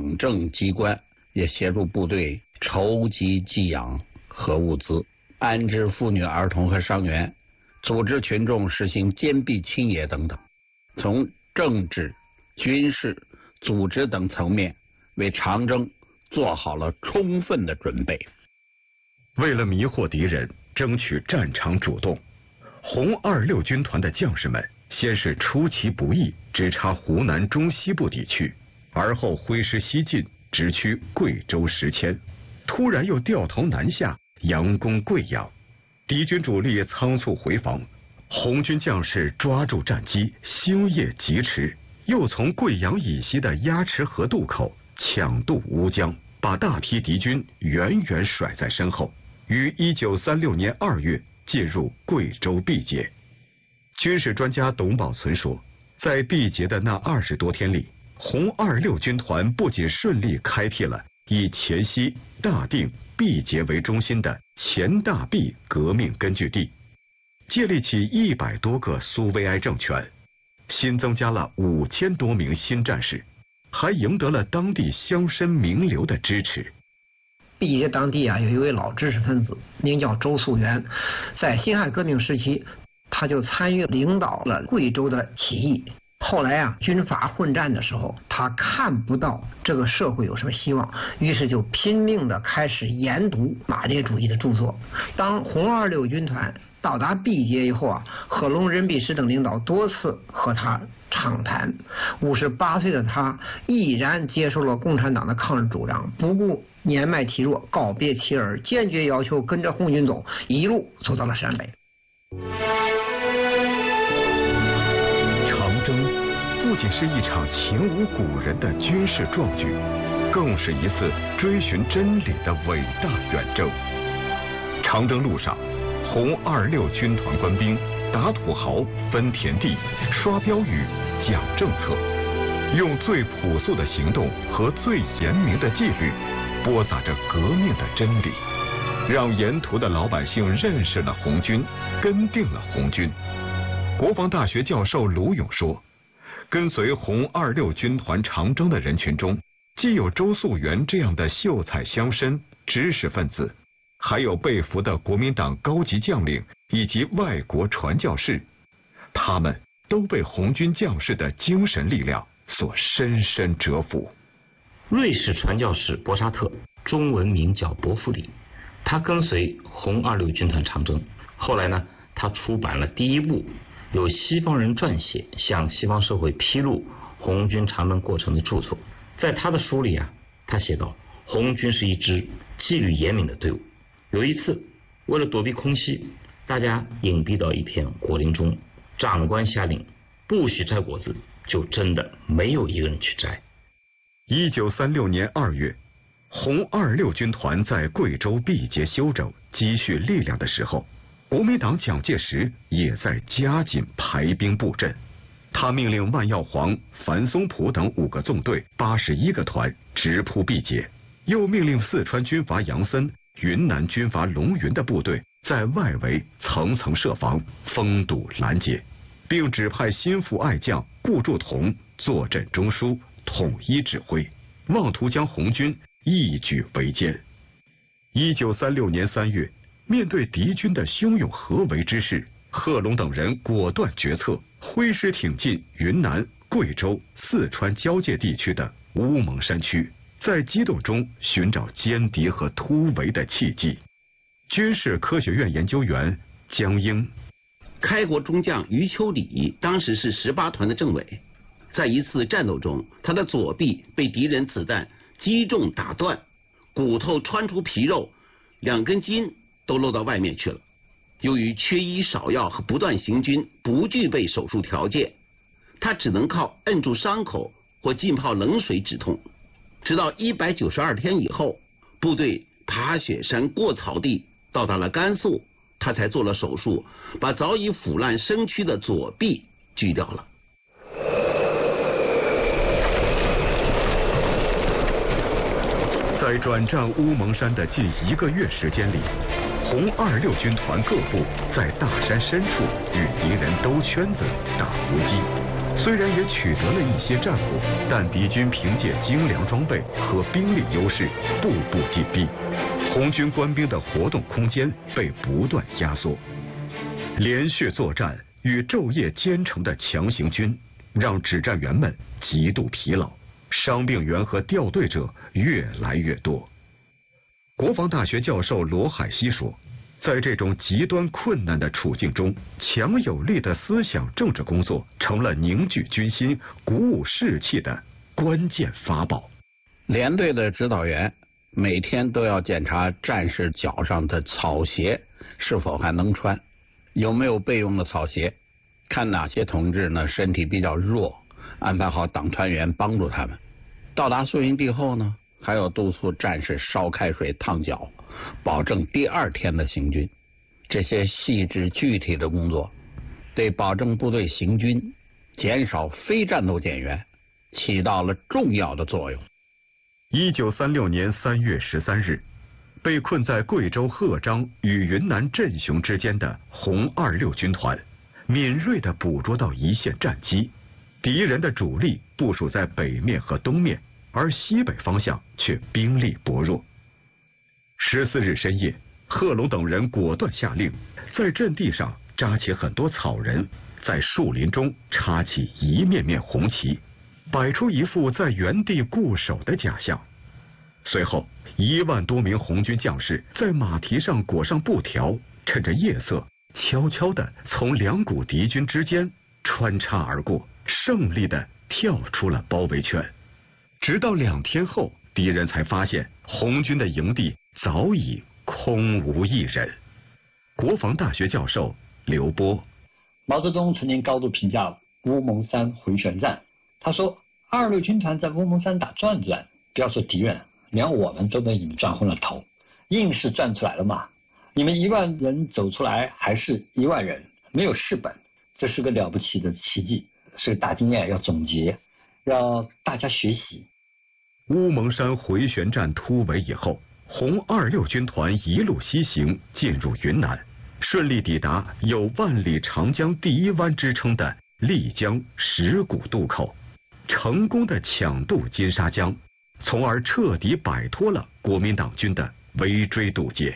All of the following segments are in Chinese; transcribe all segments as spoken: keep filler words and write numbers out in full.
党政机关也协助部队筹集给养和物资，安置妇女、儿童和伤员，组织群众实行坚壁清野等等，从政治、军事、组织等层面为长征做好了充分的准备。 为了迷惑敌人，争取战场主动，红二六军团的将士们先是出其不意直插湖南中西部地区，而后挥师西进，直趋贵州石阡，突然又掉头南下，佯攻贵阳。敌军主力仓促回防，红军将士抓住战机，星夜疾驰，又从贵阳以西的鸭池河渡口抢渡乌江，把大批敌军远远甩在身后，于一九三六年二月进入贵州毕节。军事专家董宝存说，在毕节的那二十多天里，红二六军团不仅顺利开辟了以黔西、大定、毕节为中心的黔大毕革命根据地，建立起一百多个苏维埃政权，新增加了五千多名新战士，还赢得了当地乡绅名流的支持。 毕节当地啊，有一位老知识分子，名叫周溯源，在辛亥革命时期，他就参与领导了贵州的起义。后来啊，军阀混战的时候，他看不到这个社会有什么希望，于是就拼命的开始研读马列主义的著作。当红二六军团到达毕节以后啊，贺龙、任弼时等领导多次和他畅谈。五十八岁的他毅然接受了共产党的抗日主张，不顾年迈体弱，告别妻儿，坚决要求跟着红军走，一路走到了陕北。 不仅是一场前无古人的军事壮举，更是一次追寻真理的伟大远征。长征路上，红二六军团官兵打土豪、分田地、刷标语、讲政策，用最朴素的行动和最严明的纪律，播撒着革命的真理，让沿途的老百姓认识了红军，跟定了红军。国防大学教授卢勇说，跟随红二六军团长征的人群中，既有周溯源这样的秀才乡绅、知识分子，还有被俘的国民党高级将领以及外国传教士，他们都被红军将士的精神力量所深深折服。 瑞士传教士博沙特，中文名叫伯弗里，他跟随红二六军团长征，后来呢，他出版了第一部由西方人撰写向西方社会披露红军长征过程的著作。在他的书里啊，他写道，红军是一支纪律严明的队伍。有一次，为了躲避空袭，大家隐蔽到一片果林中，长官下令不许摘果子，就真的没有一个人去摘。 一九三六年二月，红二六军团在贵州毕节休整积蓄力量的时候，国民党蒋介石也在加紧排兵布阵。他命令万耀煌、樊松浦等五个纵队、八十一个团直扑毕节，又命令四川军阀杨森、云南军阀龙云的部队在外围层层设防，封堵拦截，并指派心腹爱将顾祝同坐镇中枢，统一指挥，妄图将红军一举围歼。一九三六年三月，面对敌军的汹涌合围之势，贺龙等人果断决策，挥师挺进云南、贵州、四川交界地区的乌蒙山区，在激动中寻找歼敌和突围的契机。军事科学院研究员江英， 开国中将余秋里当时是十八团的政委，在一次战斗中，他的左臂被敌人子弹击中打断，骨头穿出皮肉，两根筋都露到外面去了。由于缺医少药和不断行军，不具备手术条件，他只能靠摁住伤口或浸泡冷水止痛。直到一百九十二天以后，部队爬雪山过草地，到达了甘肃，他才做了手术，把早已腐烂生蛆的左臂锯掉了。 在转战乌蒙山的近一个月时间里，红二六军团各部在大山深处与敌人兜圈子、打伏击， 虽然也取得了一些战果，但敌军凭借精良装备和兵力优势，步步紧逼，红军官兵的活动空间被不断压缩。连续作战与昼夜兼程的强行军，让指战员们极度疲劳，伤病员和掉队者越来越多。国防大学教授罗海西说，在这种极端困难的处境中，强有力的思想政治工作成了凝聚军心、鼓舞士气的关键法宝。 连队的指导员每天都要检查战士脚上的草鞋是否还能穿，有没有备用的草鞋，看哪些同志呢身体比较弱，安排好党团员帮助他们。到达宿营地后呢，还要督促战士烧开水烫脚，保证第二天的行军。这些细致具体的工作，对保证部队行军、减少非战斗减员起到了重要的作用。 一九三六年三月十三日，被困在贵州鹤章与云南镇雄之间的红二六军团，敏锐地捕捉到一线战机，敌人的主力部署在北面和东面，而西北方向却兵力薄弱。十四日深夜，贺龙等人果断下令，在阵地上扎起很多草人，在树林中插起一面面红旗，摆出一副在原地固守的假象。随后，一万多名红军将士在马蹄上裹上布条，趁着夜色，悄悄地从两股敌军之间穿插而过，胜利地跳出了包围圈。直到两天后，敌人才发现红军的营地早已空无一人。国防大学教授刘波， 毛泽东曾经高度评价乌蒙山回旋战，他说二六军团在乌蒙山打转转，不要说敌人，连我们都被你们转昏了头，硬是转出来了嘛。你们一万人走出来还是一万人，没有事本，这是个了不起的奇迹，是个大经验，要总结，要大家学习。 乌蒙山回旋战突围以后，红二六军团一路西行，进入云南，顺利抵达有万里长江第一湾之称的丽江石鼓渡口，成功的抢渡金沙江，从而彻底摆脱了国民党军的围追堵截。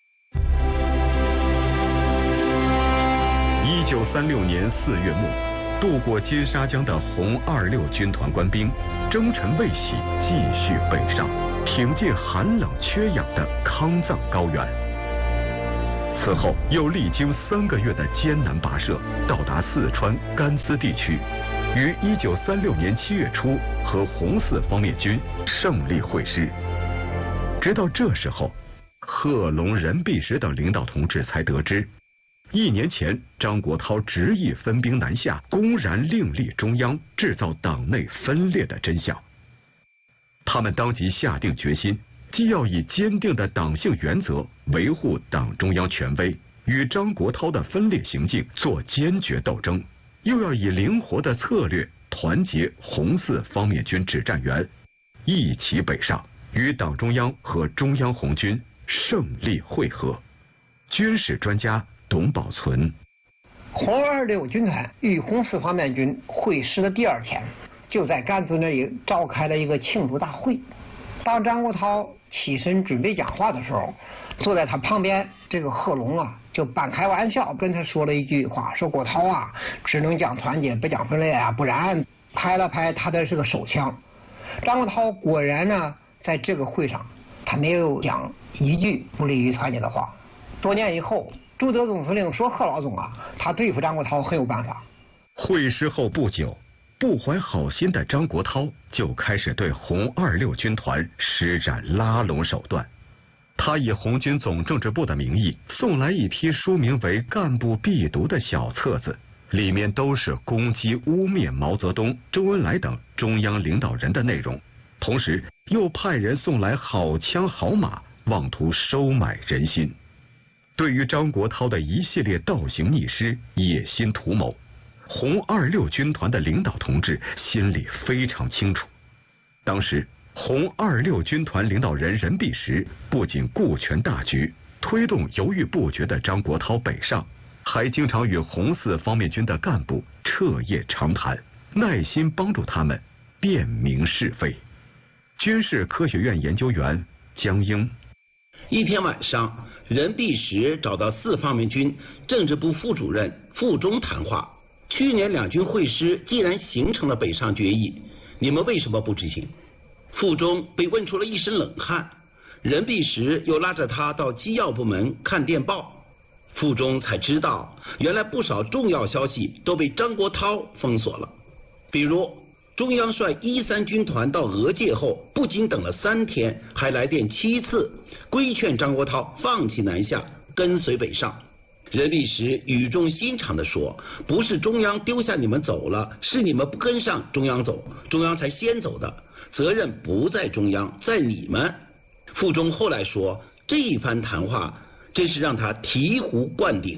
一九三六年四月末，渡过金沙江的红二六军团官兵征尘未洗，继续北上，挺进寒冷缺氧的康藏高原。此后又历经三个月的艰难跋涉，到达四川甘孜地区，于一九三六年七月初和红四方面军胜利会师。直到这时候，贺龙、任弼时等领导同志才得知，一年前张国焘执意分兵南下，公然另立中央，制造党内分裂的真相。他们当即下定决心，既要以坚定的党性原则维护党中央权威，与张国焘的分裂行径做坚决斗争，又要以灵活的策略团结红四方面军指战员，一起北上，与党中央和中央红军胜利会合。军事专家董宝存， 红二六军团与红四方面军会师的第二天，就在甘孜那里召开了一个庆祝大会。当张国焘起身准备讲话的时候，坐在他旁边这个贺龙啊，就半开玩笑跟他说了一句话，说国焘啊，只能讲团结不讲分裂啊，不然拍了拍他的这个手枪。张国焘果然呢，在这个会上他没有讲一句不利于团结的话。多年以后，朱德总司令说贺老总啊，他对付张国焘很有办法。 会师后不久，不怀好心的张国焘就开始对红二六军团施展拉拢手段。他以红军总政治部的名义送来一批书名为《干部必读》的小册子，里面都是攻击污蔑毛泽东、周恩来等中央领导人的内容，同时又派人送来好枪好马，妄图收买人心。对于张国焘的一系列倒行逆施、野心图谋，红二六军团的领导同志心里非常清楚。当时红二六军团领导人任弼时不仅顾全大局，推动犹豫不决的张国焘北上，还经常与红四方面军的干部彻夜长谈， 耐心帮助他们辨明是非。军事科学院研究员江英。 一天晚上，任弼时找到四方面军政治部副主任傅忠谈话。去年两军会师既然形成了北上决议，你们为什么不执行？傅忠被问出了一身冷汗。任弼时又拉着他到机要部门看电报，傅忠才知道，原来不少重要消息都被张国焘封锁了。比如，中央率一三军团到俄界后，不仅等了三天，还来电七次，规劝张国焘放弃南下，跟随北上。任弼时语重心长地说：“不是中央丢下你们走了，是你们不跟上中央走，中央才先走的，责任不在中央，在你们。”傅忠后来说，这一番谈话真是让他醍醐灌顶。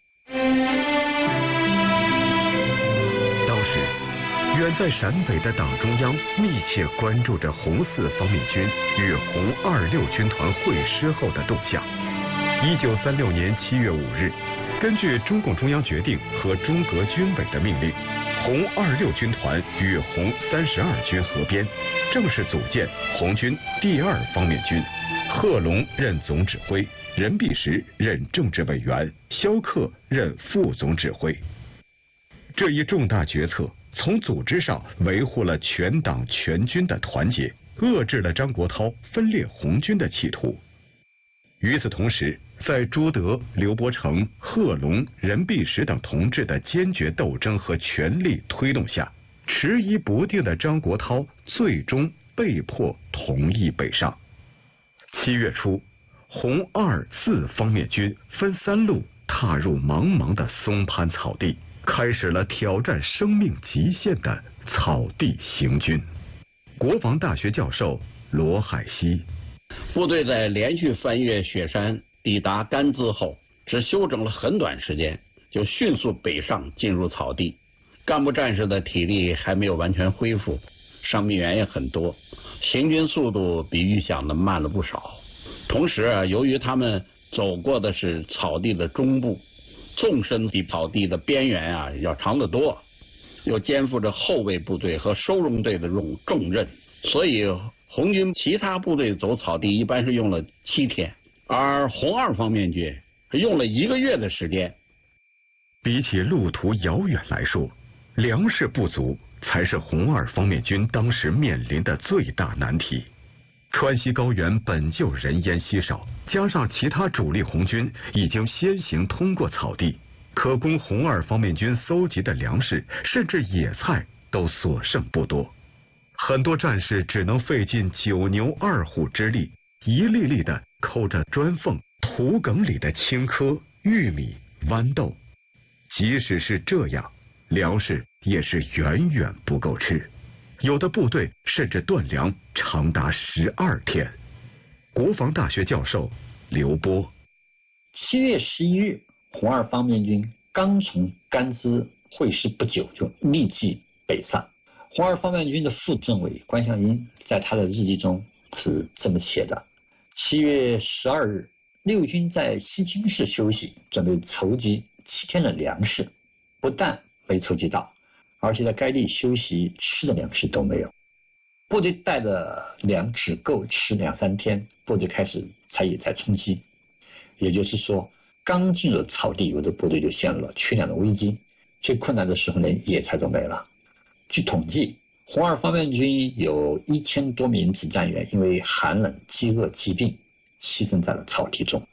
当时，远在陕北的党中央密切关注着红四方面军与红二六军团会师后的动向。一九三六年七月五日，根据中共中央决定和中革军委的命令，红二六军团与红三十二军合编，正式组建红军第二方面军。贺龙任总指挥，任弼时任政治委员，萧克任副总指挥。这一重大决策从组织上维护了全党全军的团结，遏制了张国焘分裂红军的企图。与此同时，在朱德、刘伯承、贺龙、任弼时等同志的坚决斗争和全力推动下，迟疑不定的张国焘最终被迫同意北上。七月初，红二四方面军分三路踏入茫茫的松潘草地，开始了挑战生命极限的草地行军。国防大学教授罗海西。 部队在连续翻越雪山抵达甘孜后，只休整了很短时间，就迅速北上进入草地。干部战士的体力还没有完全恢复，伤病员也很多，行军速度比预想的慢了不少。同时啊，由于他们走过的是草地的中部，纵深比草地的边缘啊要长得多，又肩负着后卫部队和收容队的重重任，所以红军其他部队走草地一般是用了七天，而红二方面军用了一个月的时间。 比起路途遥远来说，粮食不足才是红二方面军当时面临的最大难题。川西高原本就人烟稀少，加上其他主力红军已经先行通过草地，可供红二方面军搜集的粮食甚至野菜都所剩不多。很多战士只能费尽九牛二虎之力，一粒粒地抠着砖缝、土埂里的青稞、玉米、豌豆。即使是这样，粮食也是远远不够吃，有的部队甚至断粮长达十二天。国防大学教授刘波。 七月十一日，红二方面军刚从甘孜会师不久，就立即北上。红二方面军的副政委关向英在他的日记中是这么写的：七月十二日，六军在西青市休息，准备筹集七天的粮食，不但没筹集到，而且在该地休息吃的粮食都没有。部队带的粮只够吃两三天，部队开始采野菜充饥。也就是说，刚进入草地，有的部队就陷入了缺粮的危机。最困难的时候，连野菜都没了。据统计，红二方面军有一千多名指战员因为寒冷、饥饿、疾病牺牲在了草地中。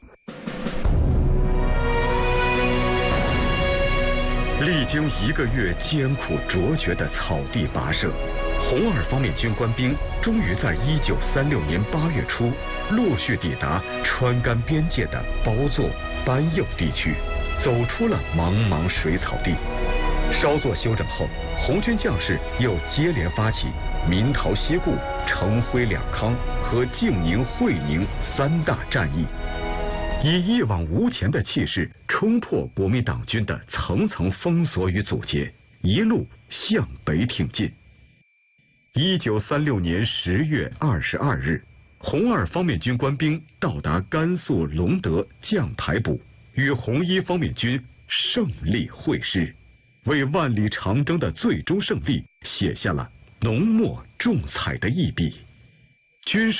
历经一个月艰苦卓绝的草地跋涉，红二方面军官兵终于在一九三六年八月初陆续抵达川甘边界的包座、班右地区，走出了茫茫水草地。稍作休整后，红军将士又接连发起民逃歇固、城辉两康和静宁、会宁三大战役，以一往无前的气势冲破国民党军的层层封锁与阻截，一路向北挺进。一九三六年十月二十二日，红二方面军官兵到达甘肃隆德绛台堡，与红一方面军胜利会师。 为万里长征的最终胜利写下了浓墨重彩的一笔。军事